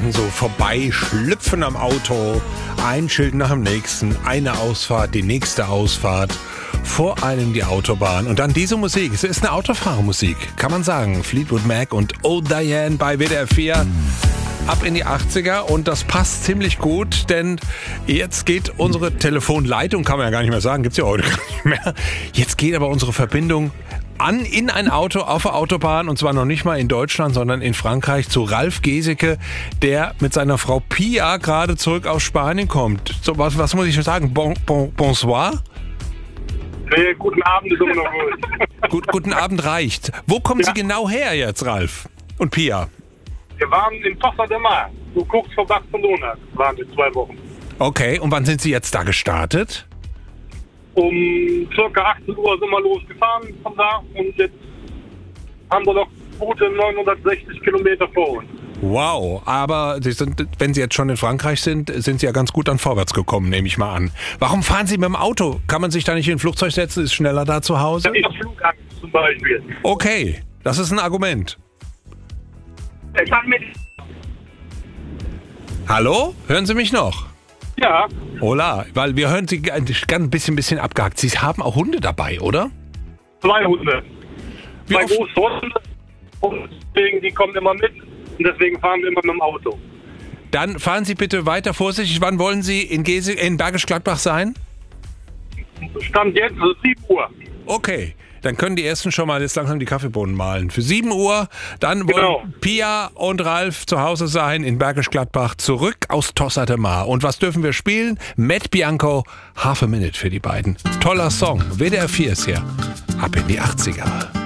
Stunden so vorbei, schlüpfen am Auto, ein Schild nach dem nächsten, eine Ausfahrt, die nächste Ausfahrt, vor einem die Autobahn und dann diese Musik. Es ist eine Autofahrermusik, kann man sagen. Fleetwood Mac und Oh Diane bei WDR 4. Ab in die 80er und das passt ziemlich gut, denn jetzt geht unsere Telefonleitung, kann man ja gar nicht mehr sagen, gibt's ja heute gar nicht mehr. Jetzt geht aber unsere Verbindung in ein Auto auf der Autobahn und zwar noch nicht mal in Deutschland, sondern in Frankreich zu Ralf Geseke, der mit seiner Frau Pia gerade zurück aus Spanien kommt. So, was muss ich sagen? Bonsoir? Nee, guten Abend ist immer noch gut. Guten Abend reicht. Wo kommen Sie genau her jetzt, Ralf und Pia? Wir waren in Tossa de Mar, so kurz vor Barcelona, waren wir 2 Wochen. Okay, und wann sind Sie jetzt da gestartet? Um circa 18 Uhr sind wir losgefahren von da und jetzt haben wir noch gute 960 Kilometer vor uns. Wow, aber wenn Sie jetzt schon in Frankreich sind Sie ja ganz gut dann vorwärts gekommen, nehme ich mal an. Warum fahren Sie mit dem Auto? Kann man sich da nicht in ein Flugzeug setzen? Ist schneller da zu Hause? Ich habe Flugangst zum Beispiel. Okay, das ist ein Argument. Ich kann mit... Hallo? Hören Sie mich noch? Ja, Hola, weil wir hören Sie ein bisschen abgehakt. Sie haben auch Hunde dabei, oder? 2 Hunde. Wie 2 oft- große Hunde und deswegen, die kommen immer mit und deswegen fahren wir immer mit dem Auto. Dann fahren Sie bitte weiter vorsichtig. Wann wollen Sie in Bergisch Gladbach sein? Stand jetzt 7 Uhr. Okay, dann können die Ersten schon mal jetzt langsam die Kaffeebohnen mahlen. Für 7 Uhr, dann wollen Genau. Pia und Ralf zu Hause sein in Bergisch Gladbach, zurück aus Tossa de Mar. Und was dürfen wir spielen? Matt Bianco, Half a Minute für die beiden. Toller Song, WDR 4 ist hier. Ab in die 80er.